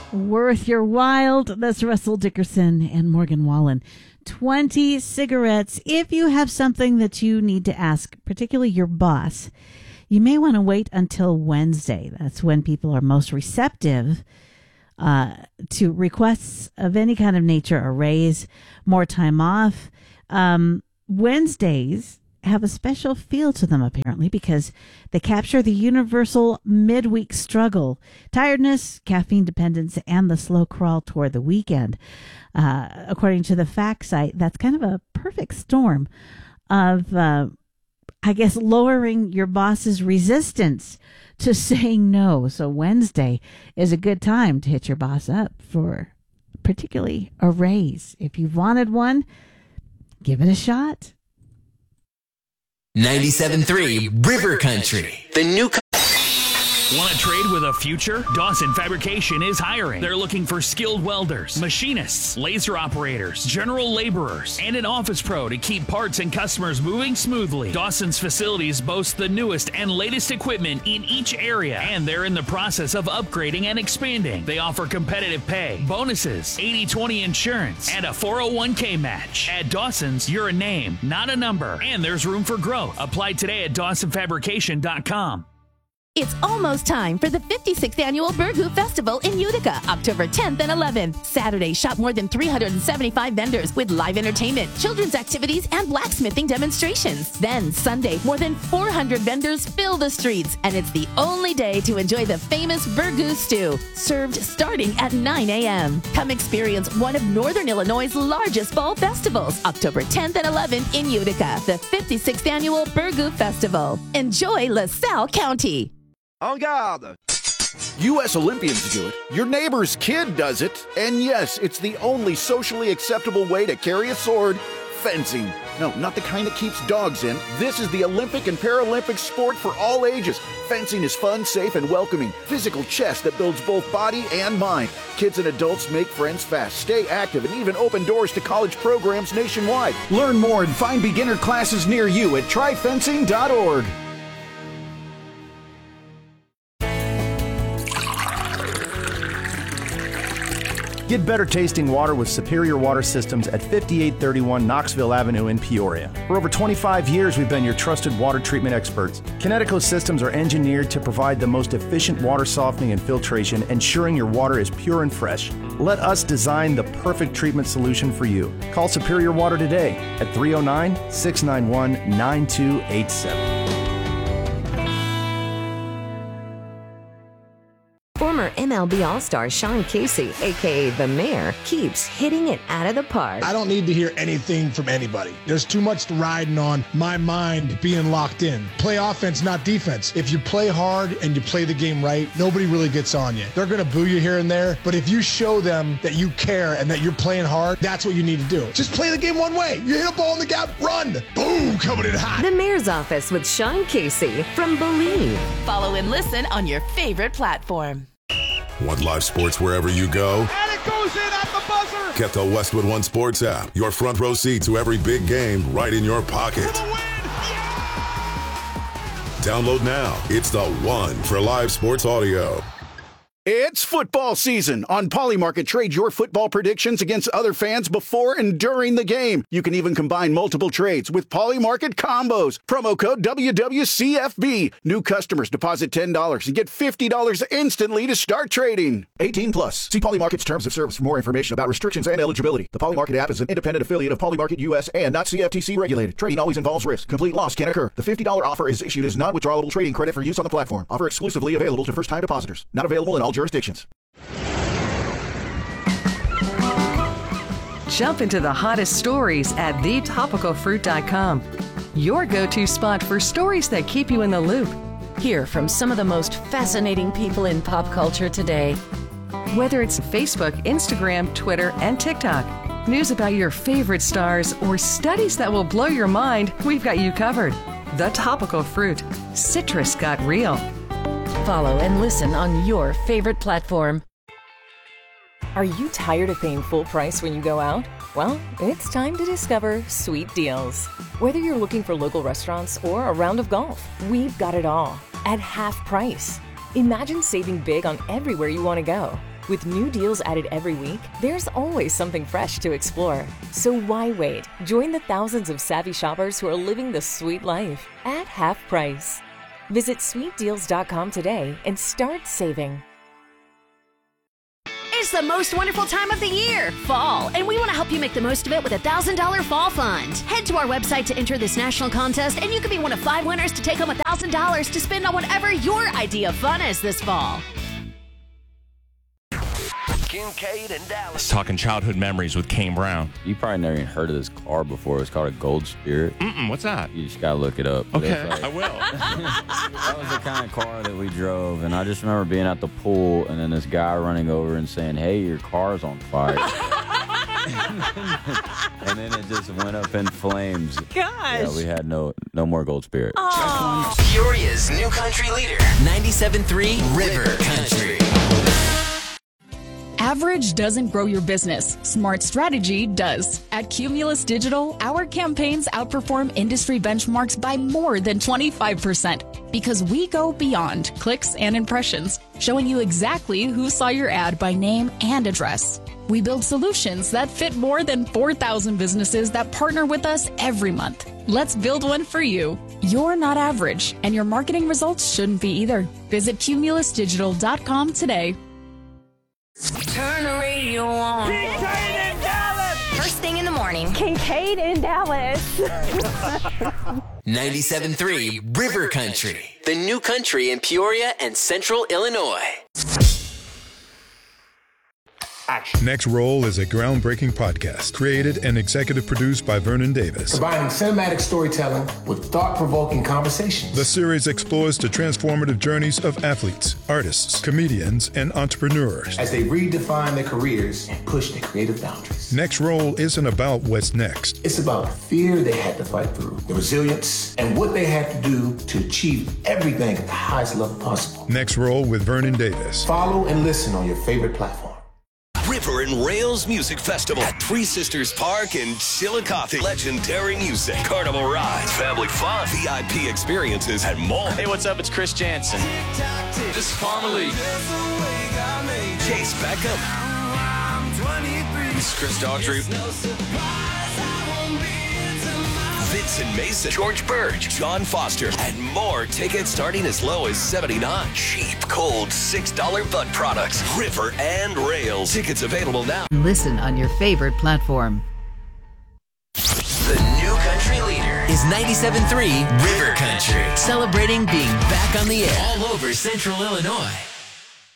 Worth your while. That's Russell Dickerson and Morgan Wallen. 20 cigarettes. If you have something that you need to ask, particularly your boss, you may want to wait until Wednesday. That's when people are most receptive to requests of any kind of nature, a raise, more time off. Wednesdays have a special feel to them, apparently, because they capture the universal midweek struggle, tiredness, caffeine dependence, and the slow crawl toward the weekend. According to the fact site, that's kind of a perfect storm of, lowering your boss's resistance to saying no. So Wednesday is a good time to hit your boss up for particularly a raise. If you've wanted one, give it a shot. 97.3 River Country. The new... Want to trade with a future? Dawson Fabrication is hiring. They're looking for skilled welders, machinists, laser operators, general laborers, and an office pro to keep parts and customers moving smoothly. Dawson's facilities boast the newest and latest equipment in each area, and they're in the process of upgrading and expanding. They offer competitive pay, bonuses, 80/20 insurance, and a 401k match. At Dawson's, you're a name, not a number, and there's room for growth. Apply today at DawsonFabrication.com. It's almost time for the 56th Annual Burgoo Festival in Utica, October 10th and 11th. Saturday, shop more than 375 vendors with live entertainment, children's activities, and blacksmithing demonstrations. Then Sunday, more than 400 vendors fill the streets, and it's the only day to enjoy the famous Burgoo stew, served starting at 9 a.m. Come experience one of Northern Illinois' largest fall festivals, October 10th and 11th in Utica, the 56th Annual Burgoo Festival. Enjoy LaSalle County. En garde! U.S. Olympians do it. Your neighbor's kid does it. And yes, it's the only socially acceptable way to carry a sword. Fencing. No, not the kind that keeps dogs in. This is the Olympic and Paralympic sport for all ages. Fencing is fun, safe, and welcoming. Physical chess that builds both body and mind. Kids and adults make friends fast, stay active, and even open doors to college programs nationwide. Learn more and find beginner classes near you at tryfencing.org. Get better tasting water with Superior Water Systems at 5831 Knoxville Avenue in Peoria. For over 25 years, we've been your trusted water treatment experts. Kinetico systems are engineered to provide the most efficient water softening and filtration, ensuring your water is pure and fresh. Let us design the perfect treatment solution for you. Call Superior Water today at 309-691-9287. Former MLB All-Star Sean Casey, a.k.a. The Mayor, keeps hitting it out of the park. I don't need to hear anything from anybody. There's too much riding on my mind being locked in. Play offense, not defense. If you play hard and you play the game right, nobody really gets on you. They're going to boo you here and there, but if you show them that you care and that you're playing hard, that's what you need to do. Just play the game one way. You hit a ball in the gap, run. Boom, coming in hot. The Mayor's Office with Sean Casey from Believe. Follow and listen on your favorite platform. Want live sports wherever you go? And it goes in at the buzzer! Get the Westwood One Sports app. Your front row seat to every big game right in your pocket. For the win! Yeah! Download now. It's the one for live sports audio. It's football season. On Polymarket, trade your football predictions against other fans before and during the game. You can even combine multiple trades with Polymarket combos. Promo code WWCFB. New customers deposit $10 and get $50 instantly to start trading. 18 plus. See Polymarket's terms of service for more information about restrictions and eligibility. The Polymarket app is an independent affiliate of Polymarket US and not CFTC regulated. Trading always involves risk. Complete loss can occur. The $50 offer is issued as non-withdrawable trading credit for use on the platform. Offer exclusively available to first-time depositors. Not available in all jurisdictions. Jump into the hottest stories at thetopicalfruit.com. Your go-to spot for stories that keep you in the loop. Hear from some of the most fascinating people in pop culture today. Whether it's Facebook, Instagram, Twitter, and TikTok, news about your favorite stars, or studies that will blow your mind, we've got you covered. The Topical Fruit. Citrus got real. Follow and listen on your favorite platform. Are you tired of paying full price when you go out? Well, it's time to discover Sweet Deals. Whether you're looking for local restaurants or a round of golf, we've got it all at half price. Imagine saving big on everywhere you want to go. With new deals added every week, there's always something fresh to explore. So why wait? Join the thousands of savvy shoppers who are living the sweet life at half price. Visit sweetdeals.com today and start saving. It's the most wonderful time of the year, fall, and we want to help you make the most of it with a $1,000 fall fund. Head to our website to enter this national contest, and you can be one of 5 winners to take home $1,000 to spend on whatever your idea of fun is this fall. Kincaid and Dallas. Talking childhood memories with Kane Brown. You probably never even heard of this car before. It's called a Gold Spirit. What's that? You just got to look it up. Okay, I will. That was the kind of car that we drove, and I just remember being at the pool and then this guy running over and saying, "Hey, your car's on fire." And then it just went up in flames. Gosh. Yeah, we had no more Gold Spirit. Peoria's new country leader, 97.3 River Country. Average doesn't grow your business. Smart strategy does. At Cumulus Digital, our campaigns outperform industry benchmarks by more than 25% because we go beyond clicks and impressions, showing you exactly who saw your ad by name and address. We build solutions that fit more than 4,000 businesses that partner with us every month. Let's build one for you. You're not average, and your marketing results shouldn't be either. Visit cumulusdigital.com today. Turn the radio on. Kincaid in Dallas. First thing in the morning. Kincaid in Dallas. 97.3 River Country, the new country in Peoria and Central Illinois. Next Roll is a groundbreaking podcast created and executive produced by Vernon Davis. Combining cinematic storytelling with thought-provoking conversations. The series explores the transformative journeys of athletes, artists, comedians, and entrepreneurs as they redefine their careers and push their creative boundaries. Next Roll isn't about what's next. It's about the fear they had to fight through, the resilience, and what they had to do to achieve everything at the highest level possible. Next Roll with Vernon Davis. Follow and listen on your favorite platform. River and Rails Music Festival at Three Sisters Park in Chillicothe. Legendary music, carnival rides, family fun, VIP experiences, and more. Hey, what's up? It's Chris Jansen. This is Farmerly. Chase Beckham. This is Chris Daughtry. Vincent Mason, George Burge, John Foster, and more. Tickets starting as low as $79. Cheap, cold, $6 Bud products. River and Rails. Tickets available now. Listen on your favorite platform. The new country leader is 97.3 River Country, celebrating being back on the air all over Central Illinois.